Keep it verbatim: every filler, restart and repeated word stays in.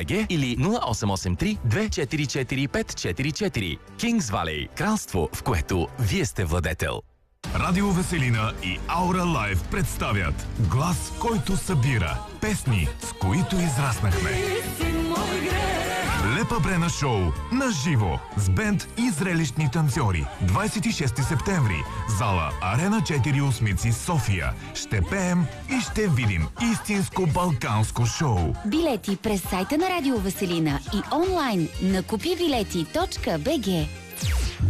бг или нула осем осем три две четири четири пет четири четири. Kings Valley, кралство, в което вие сте владетел. Радио Веселина и Аура Лайв представят глас, който събира, песни, с които израснахме. Лепа Брена шоу на живо с бенд и зрелищни танцори. двадесет и шести септември, зала Арена четири Осмици, София. Ще пеем и ще видим истинско балканско шоу. Билети през сайта на Радио Веселина и онлайн на купи билети точка би джи.